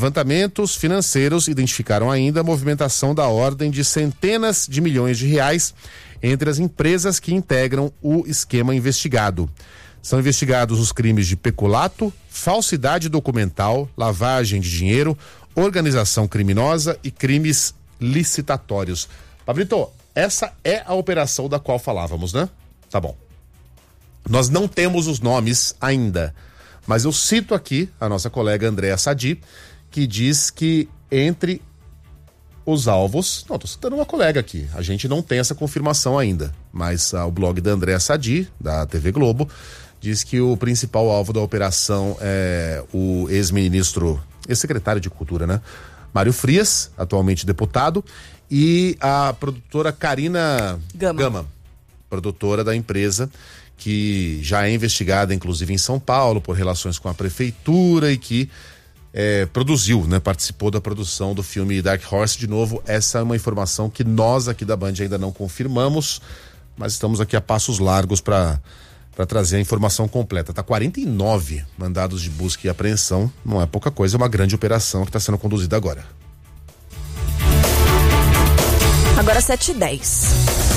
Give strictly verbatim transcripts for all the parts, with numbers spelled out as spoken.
levantamentos financeiros identificaram ainda a movimentação da ordem de centenas de milhões de reais entre as empresas que integram o esquema investigado. São investigados os crimes de peculato, falsidade documental, lavagem de dinheiro, organização criminosa e crimes licitatórios. Pablito, essa é a operação da qual falávamos, né? Tá bom. Nós não temos os nomes ainda, mas eu cito aqui a nossa colega Andréa Sadi, que diz que entre os alvos... Não, tô citando uma colega aqui. A gente não tem essa confirmação ainda, mas ah, o blog da Andréa Sadi, da T V Globo, diz que o principal alvo da operação é o ex-ministro, ex-secretário de Cultura, né? Mário Frias, atualmente deputado, e a produtora Karina Gama. Gama, produtora da empresa, que já é investigada, inclusive, em São Paulo, por relações com a prefeitura e que é, produziu, né? Participou da produção do filme Dark Horse. De novo, essa é uma informação que nós aqui da Band ainda não confirmamos, mas estamos aqui a passos largos para para trazer a informação completa. Tá quarenta e nove mandados de busca e apreensão, não é pouca coisa, é uma grande operação que está sendo conduzida agora. Agora sete e dez.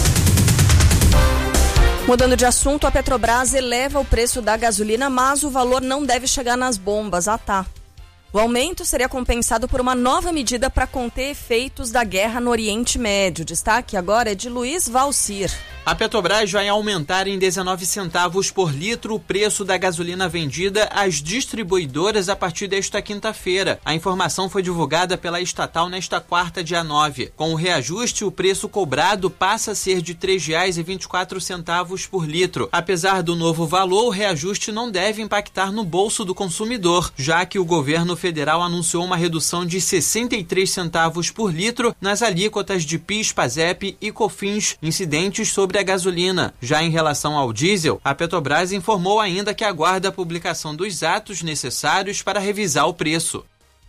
Mudando de assunto, a Petrobras eleva o preço da gasolina, mas o valor não deve chegar nas bombas. Ah, tá. O aumento seria compensado por uma nova medida para conter efeitos da guerra no Oriente Médio. Destaque agora é de Luiz Valcir. A Petrobras vai aumentar em dezenove centavos por litro o preço da gasolina vendida às distribuidoras a partir desta quinta-feira. A informação foi divulgada pela estatal nesta quarta, dia nove. Com o reajuste, o preço cobrado passa a ser de três reais e vinte e quatro centavos por litro. Apesar do novo valor, o reajuste não deve impactar no bolso do consumidor, já que o governo federal anunciou uma redução de sessenta e três centavos por litro nas alíquotas de PIS, PASEP e COFINS incidentes sobre a gasolina. Já em relação ao diesel, a Petrobras informou ainda que aguarda a publicação dos atos necessários para revisar o preço.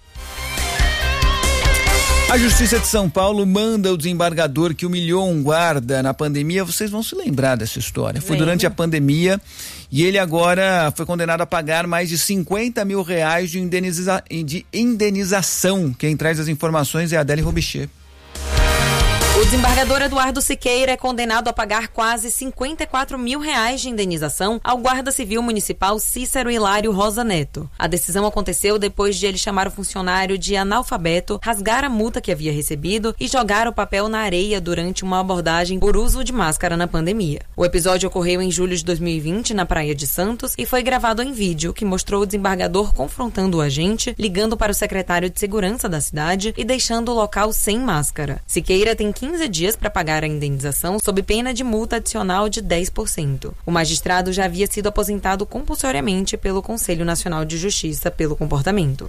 A Justiça de São Paulo manda o desembargador que humilhou um guarda na pandemia. Vocês vão se lembrar dessa história. Foi durante a pandemia e ele agora foi condenado a pagar mais de cinquenta mil reais de, indeniza... de indenização. Quem traz as informações é a Adélia Robichê. O desembargador Eduardo Siqueira é condenado a pagar quase cinquenta e quatro mil reais de indenização ao guarda civil municipal Cícero Hilário Rosa Neto. A decisão aconteceu depois de ele chamar o funcionário de analfabeto, rasgar a multa que havia recebido e jogar o papel na areia durante uma abordagem por uso de máscara na pandemia. O episódio ocorreu em julho de dois mil e vinte na Praia de Santos e foi gravado em vídeo, que mostrou o desembargador confrontando o agente, ligando para o secretário de segurança da cidade e deixando o local sem máscara. Siqueira tem quinze dias para pagar a indenização sob pena de multa adicional de dez por cento. O magistrado já havia sido aposentado compulsoriamente pelo Conselho Nacional de Justiça pelo comportamento.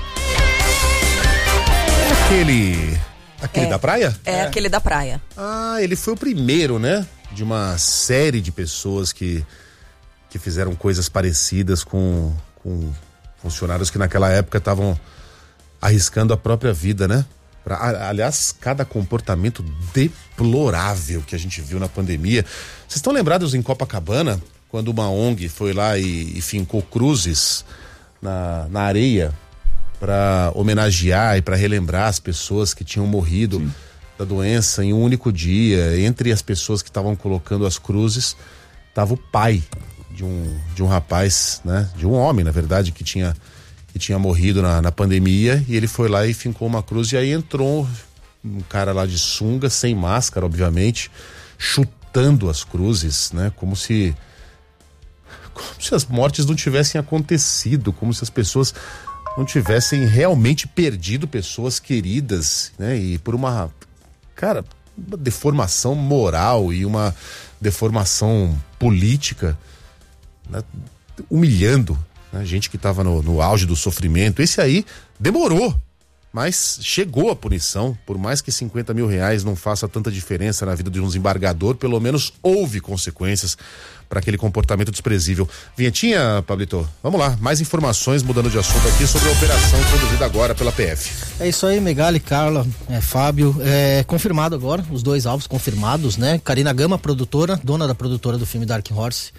É aquele... Aquele É. da praia? É, é aquele da praia. Ah, ele foi o primeiro, né? De uma série de pessoas que, que fizeram coisas parecidas com, com funcionários que naquela época estavam arriscando a própria vida, né? Pra, aliás, cada comportamento deplorável que a gente viu na pandemia. Vocês estão lembrados em Copacabana, quando uma O N G foi lá e, e fincou cruzes na, na areia para homenagear e para relembrar as pessoas que tinham morrido Sim. da doença em um único dia? Entre as pessoas que estavam colocando as cruzes, estava o pai de um, de um rapaz, né? De um homem, na verdade, que tinha... que tinha morrido na, na pandemia, e ele foi lá e fincou uma cruz, e aí entrou um cara lá de sunga, sem máscara, obviamente, chutando as cruzes, né? Como se como se as mortes não tivessem acontecido, como se as pessoas não tivessem realmente perdido pessoas queridas, né? E por uma, cara, uma deformação moral e uma deformação política, né? Humilhando a gente que estava no, no auge do sofrimento. Esse aí demorou, mas chegou a punição. Por mais que cinquenta mil reais não faça tanta diferença na vida de um desembargador, pelo menos houve consequências para aquele comportamento desprezível. Vinhetinha, Pablito, vamos lá, mais informações mudando de assunto aqui sobre a operação conduzida agora pela P F. É isso aí, Megali, Carla, é, Fábio, é confirmado agora, os dois alvos confirmados, né? Karina Gama, produtora, dona da produtora do filme Dark Horse,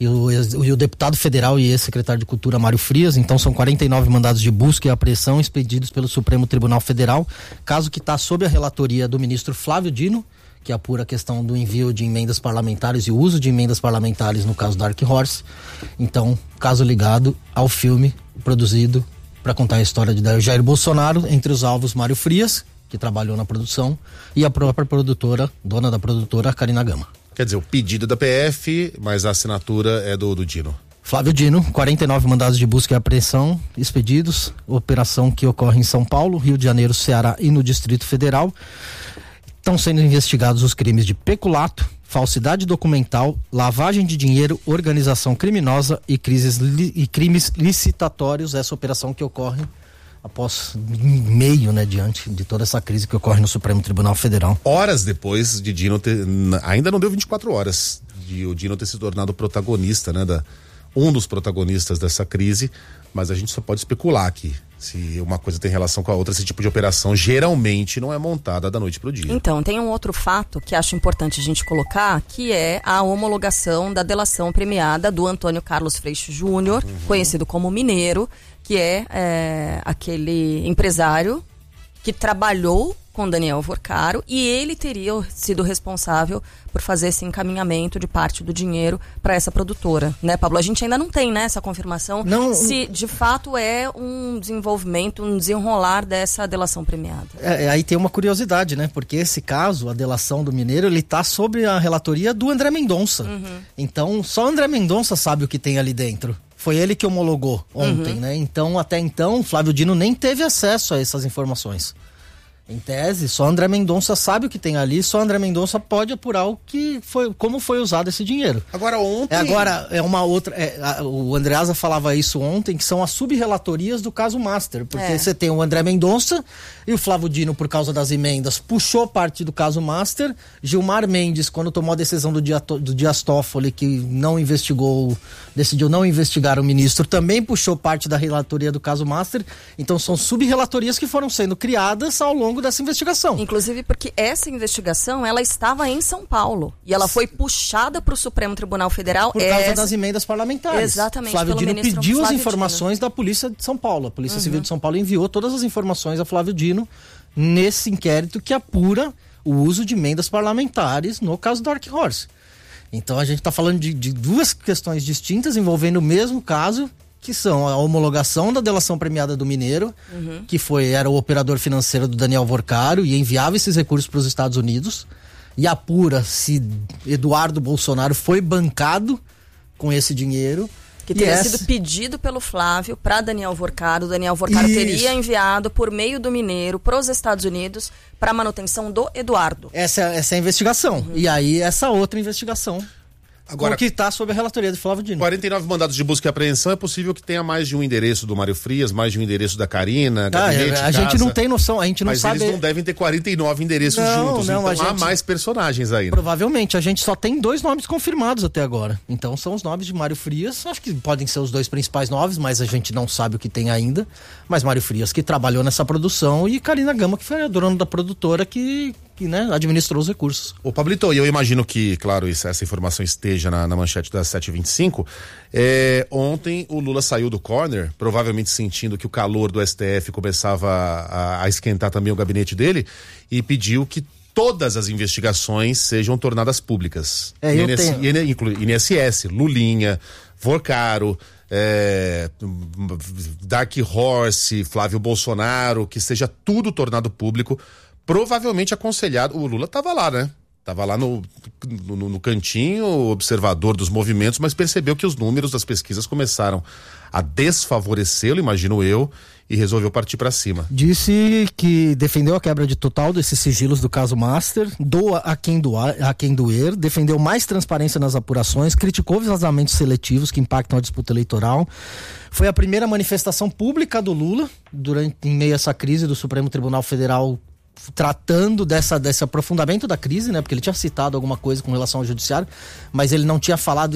e o, e o deputado federal e ex-secretário de Cultura Mário Frias. Então são quarenta e nove mandados de busca e apreensão expedidos pelo Supremo Tribunal Federal, caso que está sob a relatoria do ministro Flávio Dino, que apura a questão do envio de emendas parlamentares e o uso de emendas parlamentares no caso Dark Horse. Então, caso ligado ao filme produzido para contar a história de Jair Bolsonaro, entre os alvos Mário Frias, que trabalhou na produção, e a própria produtora, dona da produtora, Karina Gama. Quer dizer, o pedido da P F, mas a assinatura é do, do Dino. Flávio Dino, quarenta e nove mandados de busca e apreensão expedidos, operação que ocorre em São Paulo, Rio de Janeiro, Ceará e no Distrito Federal. Estão sendo investigados os crimes de peculato, falsidade documental, lavagem de dinheiro, organização criminosa e, crises, li, e crimes licitatórios. Essa operação que ocorre após meio, né, diante de toda essa crise que ocorre no Supremo Tribunal Federal. Horas depois de Dino ter, ainda não deu vinte e quatro horas de o Dino ter se tornado protagonista, né, da, um dos protagonistas dessa crise, mas a gente só pode especular aqui. Se uma coisa tem relação com a outra, esse tipo de operação geralmente não é montada da noite pro dia. Então, tem um outro fato que acho importante a gente colocar, que é a homologação da delação premiada do Antônio Carlos Freixo Júnior, uhum. conhecido como Mineiro, que é, é aquele empresário que trabalhou com Daniel Vorcaro, e ele teria sido responsável por fazer esse encaminhamento de parte do dinheiro para essa produtora, né, Pablo? A gente ainda não tem, né, essa confirmação não, se de fato é um desenvolvimento, um desenrolar dessa delação premiada. É, aí tem uma curiosidade, né, porque esse caso, a delação do Mineiro, ele tá sob a relatoria do André Mendonça. Uhum. Então, só André Mendonça sabe o que tem ali dentro. Foi ele que homologou ontem, uhum. né? Então, até então, Flávio Dino nem teve acesso a essas informações. Em tese, só André Mendonça sabe o que tem ali, só André Mendonça pode apurar o que foi, como foi usado esse dinheiro. Agora ontem... É, agora, é uma outra... É, a, o Andreasa falava isso ontem, que são as sub-relatorias do caso Master, porque é. você tem o André Mendonça e o Flávio Dino, por causa das emendas, puxou parte do caso Master. Gilmar Mendes, quando tomou a decisão do, Dia, do Dias Toffoli, que não investigou, decidiu não investigar o ministro, também puxou parte da relatoria do caso Master. Então são sub-relatorias que foram sendo criadas ao longo dessa investigação. Inclusive porque essa investigação, ela estava em São Paulo e ela foi puxada para o Supremo Tribunal Federal por causa essa... das emendas parlamentares. Exatamente. Flávio Dino pediu Flávio as informações Dino. da Polícia de São Paulo. A Polícia uhum. Civil de São Paulo enviou todas as informações a Flávio Dino nesse inquérito que apura o uso de emendas parlamentares no caso Dark Horse. Então a gente está falando de, de duas questões distintas envolvendo o mesmo caso, que são a homologação da delação premiada do Mineiro, uhum. que foi, era o operador financeiro do Daniel Vorcaro e enviava esses recursos para os Estados Unidos, e apura se Eduardo Bolsonaro foi bancado com esse dinheiro. Que teria essa... sido pedido pelo Flávio para Daniel Vorcaro. O Daniel Vorcaro Isso. teria enviado por meio do Mineiro para os Estados Unidos para manutenção do Eduardo. Essa, essa é a investigação. Uhum. E aí essa outra investigação... Agora, o que está sob a relatoria do Flávio Dino. quarenta e nove mandados de busca e apreensão, é possível que tenha mais de um endereço do Mário Frias, mais de um endereço da Karina, gabinete, ah, a gente não tem noção, a gente não mas sabe... Mas eles não devem ter quarenta e nove endereços não, juntos, não, então gente... há mais personagens aí. Né? Provavelmente, a gente só tem dois nomes confirmados até agora. Então são os nomes de Mário Frias, acho que podem ser os dois principais nomes, mas a gente não sabe o que tem ainda. Mas Mário Frias, que trabalhou nessa produção, e Karina Gama, que foi a dona da produtora que... que né, administrou os recursos. Ô Pablito, e eu imagino que, claro, isso, essa informação esteja na, na manchete das sete e vinte e cinco, é, ontem o Lula saiu do corner, provavelmente sentindo que o calor do S T F começava a, a esquentar também o gabinete dele, e pediu que todas as investigações sejam tornadas públicas. É, eu tenho... Inclui I N S S, Lulinha, Vorcaro, é, Dark Horse, Flávio Bolsonaro, que seja tudo tornado público. Provavelmente aconselhado, o Lula estava lá, né? Tava lá no, no, no cantinho, observador dos movimentos, mas percebeu que os números das pesquisas começaram a desfavorecê-lo, imagino eu, e resolveu partir para cima. Disse que defendeu a quebra de total desses sigilos do caso Master, doa a quem, doar, a quem doer, defendeu mais transparência nas apurações, criticou vazamentos seletivos que impactam a disputa eleitoral. Foi a primeira manifestação pública do Lula, durante, em meio a essa crise do Supremo Tribunal Federal tratando dessa, desse aprofundamento da crise, né? Porque ele tinha citado alguma coisa com relação ao judiciário, mas ele não tinha falado,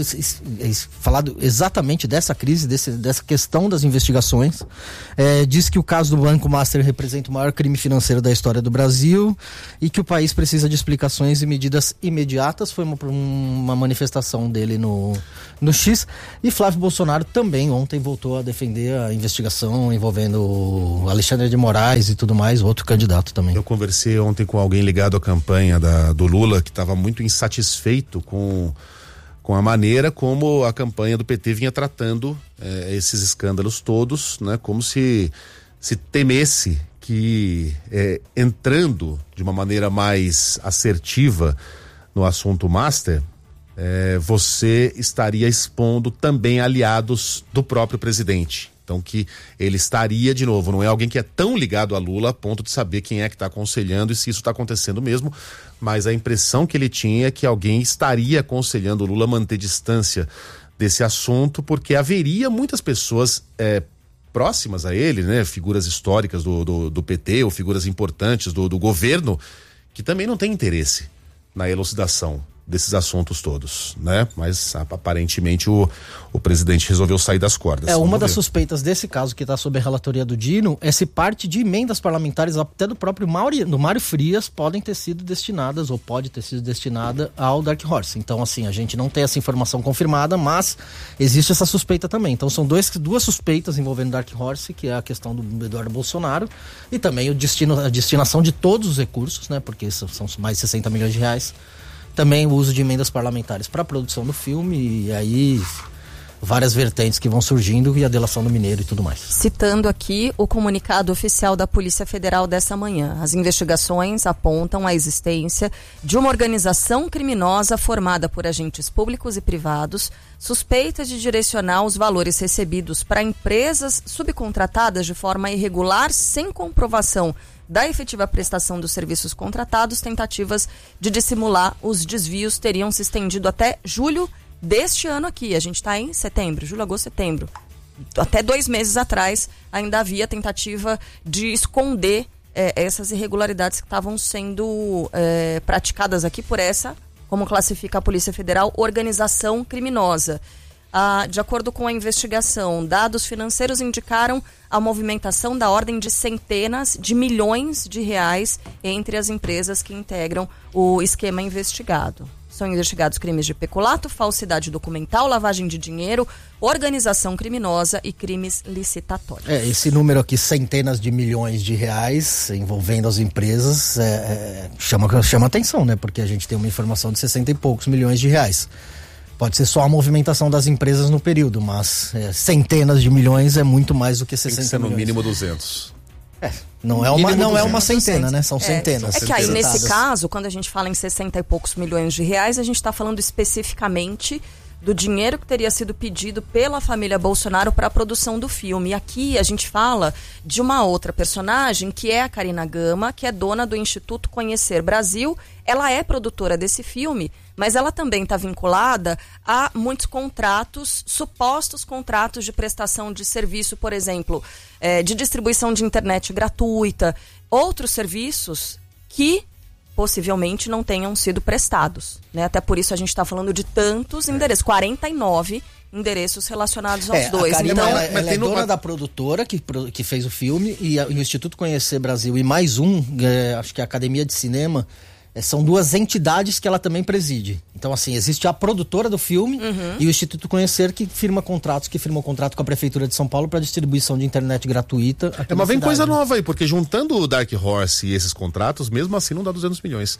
falado exatamente dessa crise, desse, dessa questão das investigações. É, diz que o caso do Banco Master representa o maior crime financeiro da história do Brasil e que o país precisa de explicações e medidas imediatas. Foi uma, uma manifestação dele no, no X. E Flávio Bolsonaro também ontem voltou a defender a investigação envolvendo o Alexandre de Moraes e tudo mais, outro candidato também. Eu conversei ontem com alguém ligado à campanha da, do Lula, que estava muito insatisfeito com, com a maneira como a campanha do P T vinha tratando eh, esses escândalos todos, né? Como se, se temesse que eh, entrando de uma maneira mais assertiva no assunto Master, eh, você estaria expondo também aliados do próprio presidente. Então que ele estaria, de novo, não é alguém que é tão ligado a Lula a ponto de saber quem é que está aconselhando e se isso está acontecendo mesmo, mas a impressão que ele tinha é que alguém estaria aconselhando o Lula a manter distância desse assunto, porque haveria muitas pessoas é, próximas a ele, né, figuras históricas do, do, do P T ou figuras importantes do, do governo, que também não têm interesse na elucidação desses assuntos todos, né? Mas aparentemente o, o presidente resolveu sair das cordas. É, uma das suspeitas desse caso que está sob a relatoria do Dino é se parte de emendas parlamentares até do próprio Mauri, do Mário Frias podem ter sido destinadas ou pode ter sido destinada ao Dark Horse. Então, assim, a gente não tem essa informação confirmada, mas existe essa suspeita também. Então, são dois, duas suspeitas envolvendo Dark Horse, que é a questão do Eduardo Bolsonaro e também o destino, a destinação de todos os recursos, né? Porque são mais de sessenta milhões de reais. Também o uso de emendas parlamentares para a produção do filme e aí várias vertentes que vão surgindo e a delação do Mineiro e tudo mais. Citando aqui o comunicado oficial da Polícia Federal dessa manhã. As investigações apontam a existência de uma organização criminosa formada por agentes públicos e privados, suspeita de direcionar os valores recebidos para empresas subcontratadas de forma irregular, sem comprovação da efetiva prestação dos serviços contratados. Tentativas de dissimular os desvios teriam se estendido até julho deste ano aqui. A gente está em setembro, julho, agosto, setembro. Até dois meses atrás ainda havia tentativa de esconder eh, essas irregularidades que estavam sendo eh, praticadas aqui por essa, como classifica a Polícia Federal, organização criminosa. Ah, de acordo com a investigação, dados financeiros indicaram a movimentação da ordem de centenas de milhões de reais entre as empresas que integram o esquema investigado. São investigados crimes de peculato, falsidade documental, lavagem de dinheiro, organização criminosa e crimes licitatórios. É, esse número aqui, centenas de milhões de reais envolvendo as empresas, é, é, chama, chama atenção, né? Porque a gente tem uma informação de sessenta e poucos milhões de reais. Pode ser só a movimentação das empresas no período, mas é, centenas de milhões é muito mais do que sessenta milhões. Tem que ser no mínimo duzentos. É, não é uma, não é uma centena, né? São é, centenas. É que aí, nesse caso, quando a gente fala em sessenta e poucos milhões de reais, a gente está falando especificamente do dinheiro que teria sido pedido pela família Bolsonaro para a produção do filme. E aqui a gente fala de uma outra personagem, que é a Karina Gama, que é dona do Instituto Conhecer Brasil. Ela é produtora desse filme, mas ela também está vinculada a muitos contratos, supostos contratos de prestação de serviço, por exemplo, é, de distribuição de internet gratuita, outros serviços que possivelmente não tenham sido prestados, né? Até por isso a gente está falando de tantos endereços, quarenta e nove endereços relacionados aos é, dois. A Karina, então, ela, ela é dona da produtora que, que fez o filme e, a, e o Instituto Conhecer Brasil e mais um, é, acho que é a Academia de Cinema, é, são duas entidades que ela também preside. Então, assim, existe a produtora do filme uhum. e o Instituto Conhecer, que firma contratos, que firma um contrato com a Prefeitura de São Paulo para distribuição de internet gratuita. É, mas vem coisa nova aí, porque juntando o Dark Horse e esses contratos, mesmo assim não dá duzentos milhões.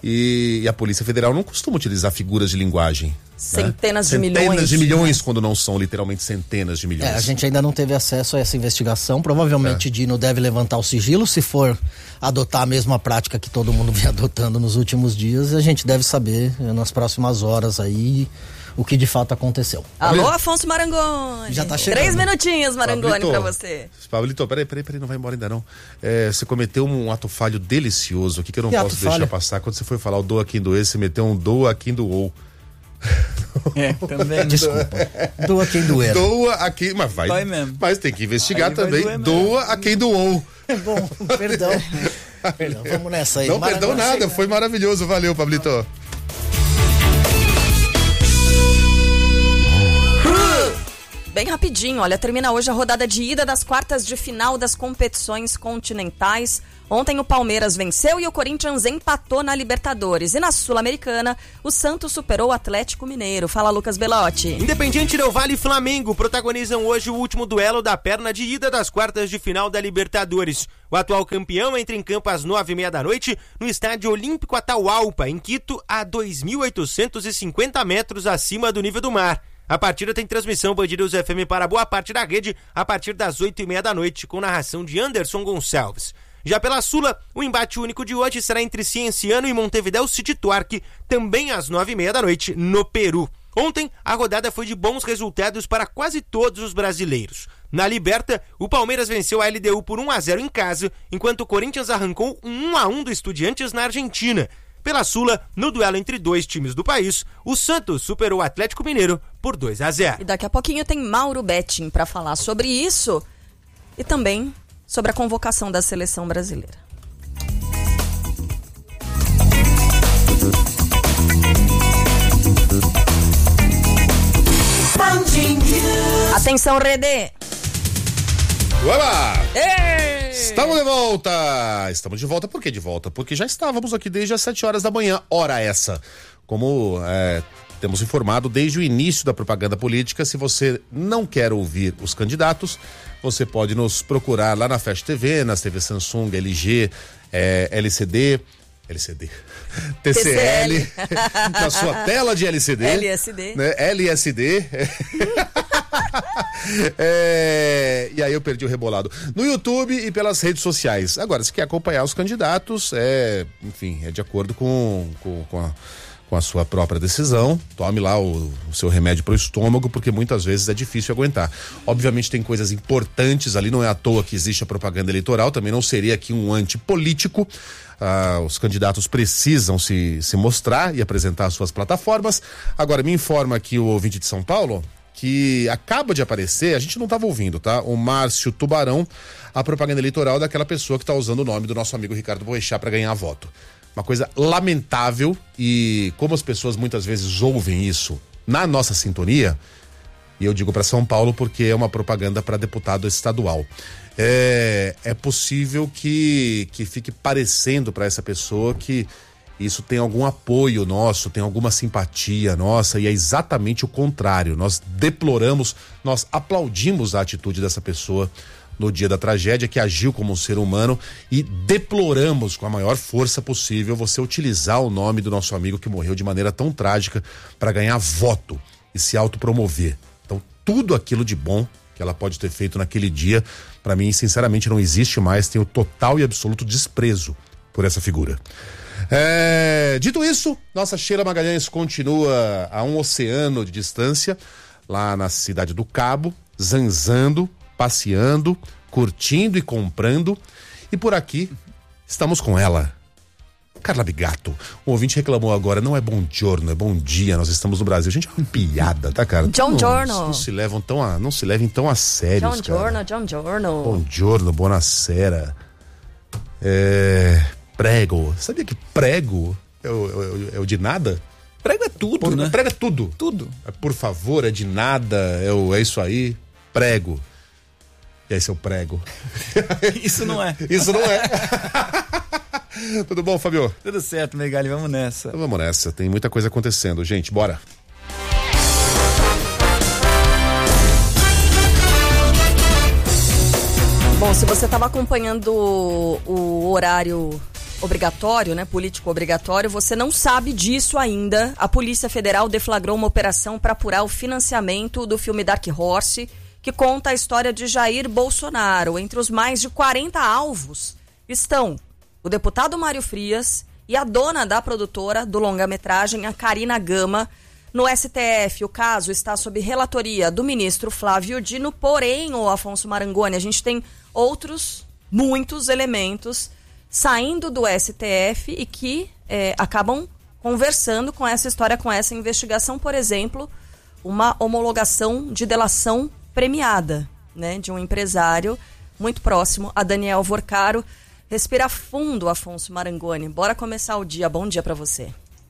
E, e a Polícia Federal não costuma utilizar figuras de linguagem. Centenas né? de milhões. Centenas de milhões, quando não são literalmente centenas de milhões. É, a gente ainda não teve acesso a essa investigação. Provavelmente é. Dino deve levantar o sigilo, se for adotar a mesma prática que todo mundo vem adotando nos últimos dias. A gente deve saber nas próximas horas aí o que de fato aconteceu. Alô, Afonso Marangoni. Já tá chegando. Três minutinhos, Marangoni, Pablito, pra você. Pablito, peraí, peraí, peraí, não vai embora ainda não. É, você cometeu um ato falho delicioso aqui que eu não que posso deixar falho? passar. Quando você foi falar o doa quem doer, você meteu um doa quem doou. É, também. Desculpa. Doa quem doer. Doa a quem. Mas vai. vai mesmo. Mas tem que investigar Aí também. Doa a quem doou. Bom, perdão. Então, vamos nessa aí. Não perdão nada, foi maravilhoso. Valeu, Pablito. Bem rapidinho, olha, termina hoje a rodada de ida das quartas de final das competições continentais. Ontem o Palmeiras venceu e o Corinthians empatou na Libertadores. E na Sul-Americana, o Santos superou o Atlético Mineiro. Fala, Lucas Belotti. Independiente Del Valle e Flamengo protagonizam hoje o último duelo da perna de ida das quartas de final da Libertadores. O atual campeão entra em campo às nove e meia da noite no Estádio Olímpico Atahualpa, em Quito, a dois mil oitocentos e cinquenta metros acima do nível do mar. A partida tem transmissão Band News F M para boa parte da rede a partir das oito e meia da noite, com narração de Anderson Gonçalves. Já pela Sula, o embate único de hoje será entre Cienciano e Montevideo City Torque, também às nove e meia da noite, no Peru. Ontem, a rodada foi de bons resultados para quase todos os brasileiros. Na Liberta, o Palmeiras venceu a L D U por um a zero em casa, enquanto o Corinthians arrancou um um a um do Estudiantes na Argentina. Pela Sula, no duelo entre dois times do país, o Santos superou o Atlético Mineiro por dois a zero. E daqui a pouquinho tem Mauro Betting para falar sobre isso e também sobre a convocação da seleção brasileira. Atenção, Redê! Olá! Ei! Estamos de volta! Estamos de volta, por que de volta? Porque já estávamos aqui desde as sete horas da manhã, hora essa. Como é, temos informado desde o início da propaganda política, se você não quer ouvir os candidatos, você pode nos procurar lá na Fast T V, nas T V Samsung, L G, é, L C D, L C D, T C L, na sua tela de L C D, L S D, né? L S D. É, e aí eu perdi o rebolado. No YouTube e pelas redes sociais. Agora, se quer acompanhar os candidatos, é, enfim, é de acordo com, com, com, a, com a sua própria decisão. Tome lá o, o seu remédio para o estômago, porque muitas vezes é difícil aguentar. Obviamente tem coisas importantes ali, não é à toa que existe a propaganda eleitoral, também não seria aqui um antipolítico. Ah, os candidatos precisam se, se mostrar e apresentar as suas plataformas. Agora, me informa aqui o ouvinte de São Paulo que acaba de aparecer, a gente não estava ouvindo, tá? O Márcio Tubarão, a propaganda eleitoral daquela pessoa que está usando o nome do nosso amigo Ricardo Boechat para ganhar voto. Uma coisa lamentável, e como as pessoas muitas vezes ouvem isso na nossa sintonia, e eu digo para São Paulo porque é uma propaganda para deputado estadual. É, é possível que, que fique parecendo para essa pessoa que isso tem algum apoio nosso, tem alguma simpatia nossa, e é exatamente o contrário. Nós deploramos, nós aplaudimos a atitude dessa pessoa no dia da tragédia, que agiu como um ser humano, e deploramos com a maior força possível você utilizar o nome do nosso amigo que morreu de maneira tão trágica para ganhar voto e se autopromover. Então, tudo aquilo de bom que ela pode ter feito naquele dia, para mim, sinceramente, não existe mais. Tenho total e absoluto desprezo por essa figura. É, dito isso, nossa Sheila Magalhães continua a um oceano de distância, lá na cidade do Cabo, zanzando, passeando, curtindo e comprando. E por aqui estamos com ela, Carla Bigato. O ouvinte reclamou agora, não é bom giorno, é bom dia, nós estamos no Brasil. Gente, é uma piada, tá, cara? John Giorno. Não, não se levam tão a, não se levem tão a sério, John Giorno, John Giorno. Bom giorno, buonasera. É... Prego. Sabia que prego é o, é o, é o de nada? Prego é tudo, por, né? Prego é tudo. Tudo. É, por favor, é de nada, é, o, é isso aí. Prego. E aí, seu prego? Isso não é. Isso não é. Tudo bom, Fabio? Tudo certo, Megali, vamos nessa. Então vamos nessa, tem muita coisa acontecendo, gente, bora. Bom, se você estava acompanhando o, o horário obrigatório, né, político obrigatório, você não sabe disso ainda. A Polícia Federal deflagrou uma operação para apurar o financiamento do filme Dark Horse, que conta a história de Jair Bolsonaro. Entre os mais de quarenta alvos estão o deputado Mário Frias e a dona da produtora do longa-metragem, a Karina Gama. No S T F, o caso está sob relatoria do ministro Flávio Dino, porém, o Afonso Marangoni, a gente tem outros, muitos elementos saindo do S T F e que é, acabam conversando com essa história, com essa investigação. Por exemplo, uma homologação de delação premiada, né, de um empresário muito próximo a Daniel Vorcaro. Respira fundo, Afonso Marangoni. Bora começar o dia. Bom dia para você.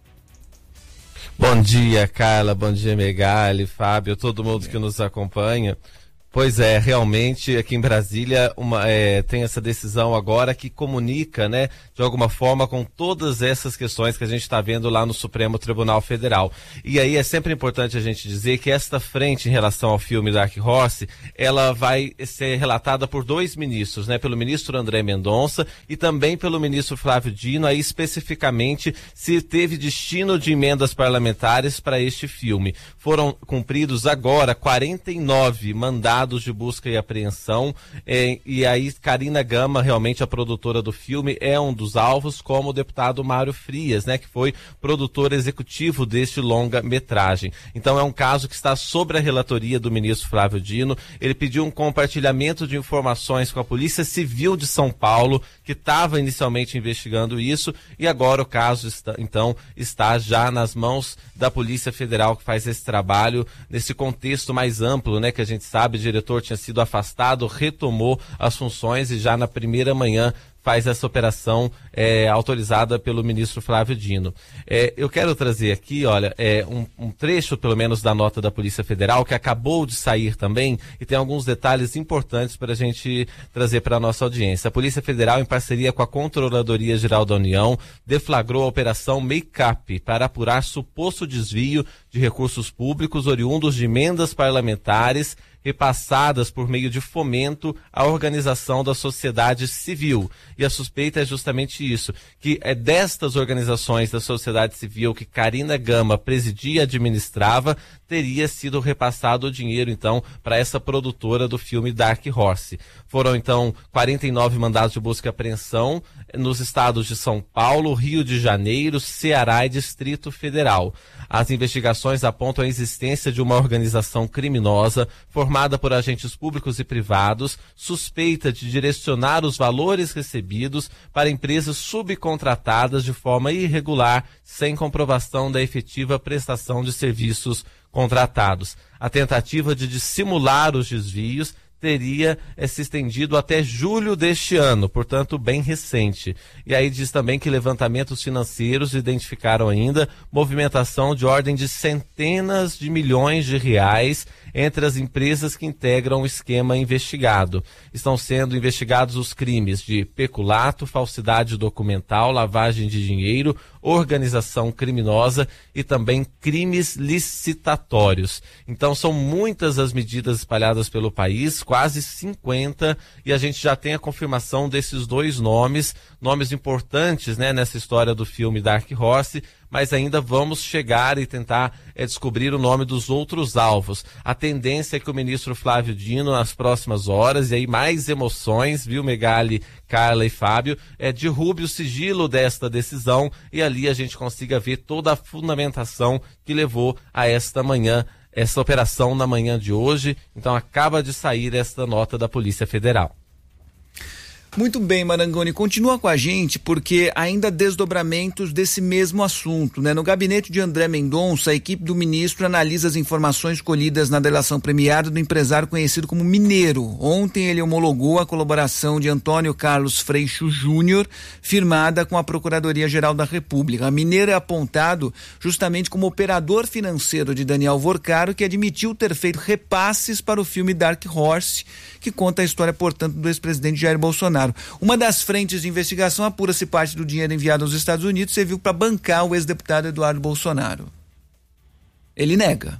Bom dia, Carla. Bom dia, Megali, Fábio, todo mundo que nos acompanha. Pois é, realmente aqui em Brasília uma, é, tem essa decisão agora que comunica, né, de alguma forma com todas essas questões que a gente está vendo lá no Supremo Tribunal Federal. E aí é sempre importante a gente dizer que esta frente em relação ao filme Dark Horse, ela vai ser relatada por dois ministros, né, pelo ministro André Mendonça e também pelo ministro Flávio Dino, aí especificamente se teve destino de emendas parlamentares para este filme. Foram cumpridos agora quarenta e nove mandados de busca e apreensão, eh, e aí Karina Gama, realmente a produtora do filme, é um dos alvos, como o deputado Mário Frias, né, que foi produtor executivo deste longa-metragem. Então é um caso que está sob a relatoria do ministro Flávio Dino. Ele pediu um compartilhamento de informações com a Polícia Civil de São Paulo, que estava inicialmente investigando isso, e agora o caso está, então, está já nas mãos da Polícia Federal, que faz esse trabalho nesse contexto mais amplo, né, que a gente sabe, o diretor tinha sido afastado, retomou as funções e já na primeira manhã faz essa operação é, autorizada pelo ministro Flávio Dino. É, eu quero trazer aqui, olha, é, um, um trecho, pelo menos, da nota da Polícia Federal, que acabou de sair também, e tem alguns detalhes importantes para a gente trazer para a nossa audiência. A Polícia Federal, em parceria com a Controladoria Geral da União, deflagrou a Operação Make-up para apurar suposto desvio de recursos públicos oriundos de emendas parlamentares repassadas por meio de fomento à organização da sociedade civil. E a suspeita é justamente isso, que é destas organizações da sociedade civil que Karina Gama presidia e administrava, teria sido repassado o dinheiro, então, para essa produtora do filme Dark Horse. Foram, então, quarenta e nove mandados de busca e apreensão nos estados de São Paulo, Rio de Janeiro, Ceará e Distrito Federal. As investigações apontam a existência de uma organização criminosa formada por agentes públicos e privados, suspeita de direcionar os valores recebidos para empresas subcontratadas de forma irregular, sem comprovação da efetiva prestação de serviços contratados. A tentativa de dissimular os desvios teria é, se estendido até julho deste ano, portanto bem recente. E aí diz também que levantamentos financeiros identificaram ainda movimentação de ordem de centenas de milhões de reais entre as empresas que integram o esquema investigado. Estão sendo investigados os crimes de peculato, falsidade documental, lavagem de dinheiro, organização criminosa e também crimes licitatórios. Então são muitas as medidas espalhadas pelo país, quase cinquenta, e a gente já tem a confirmação desses dois nomes, nomes importantes, né, nessa história do filme Dark Horse, mas ainda vamos chegar e tentar é, descobrir o nome dos outros alvos. A tendência é que o ministro Flávio Dino, nas próximas horas, e aí mais emoções, viu, Megali, Carla e Fábio, é, derrube o sigilo desta decisão e ali a gente consiga ver toda a fundamentação que levou a esta manhã, essa operação na manhã de hoje. Então acaba de sair esta nota da Polícia Federal. Muito bem, Marangoni, continua com a gente porque ainda desdobramentos desse mesmo assunto, né? No gabinete de André Mendonça, a equipe do ministro analisa as informações colhidas na delação premiada do empresário conhecido como Mineiro. Ontem ele homologou a colaboração de Antônio Carlos Freixo Júnior, firmada com a Procuradoria-Geral da República. A Mineiro é apontado justamente como operador financeiro de Daniel Vorcaro, que admitiu ter feito repasses para o filme Dark Horse, que conta a história, portanto, do ex-presidente Jair Bolsonaro. Uma das frentes de investigação apura se parte do dinheiro enviado aos Estados Unidos serviu para bancar o ex-deputado Eduardo Bolsonaro. Ele nega.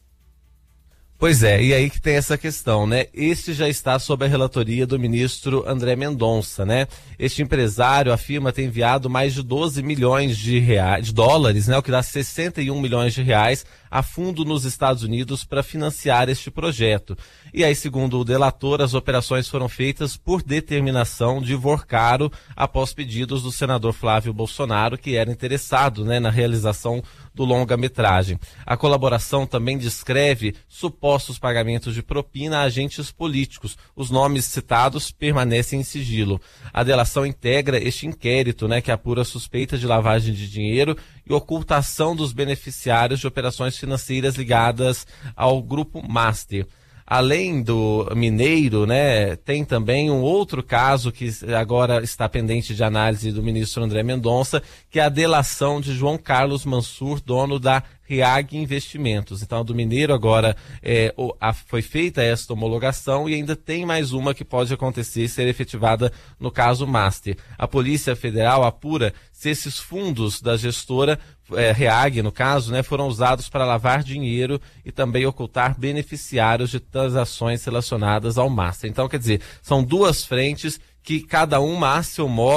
Pois é, e aí que tem essa questão, né? Este já está sob a relatoria do ministro André Mendonça, né? Este empresário afirma ter enviado mais de doze milhões de reais, de dólares, né? O que dá sessenta e um milhões de reais a fundo nos Estados Unidos para financiar este projeto. E aí, segundo o delator, as operações foram feitas por determinação de Vorcaro após pedidos do senador Flávio Bolsonaro, que era interessado, né, na realização do longa-metragem. A colaboração também descreve supostos pagamentos de propina a agentes políticos. Os nomes citados permanecem em sigilo. A delação integra este inquérito, né, que apura suspeita de lavagem de dinheiro e ocultação dos beneficiários de operações financeiras ligadas ao Grupo Master. além do Mineiro, né, tem também um outro caso que agora está pendente de análise do ministro André Mendonça, que é a delação de João Carlos Mansur, dono da REAG Investimentos. Então, do Mineiro agora é, o, a, foi feita esta homologação e ainda tem mais uma que pode acontecer e ser efetivada no caso Master. A Polícia Federal apura se esses fundos da gestora é, REAG, no caso, né, foram usados para lavar dinheiro e também ocultar beneficiários de transações relacionadas ao Master. Então, quer dizer, são duas frentes que cada uma a seu modo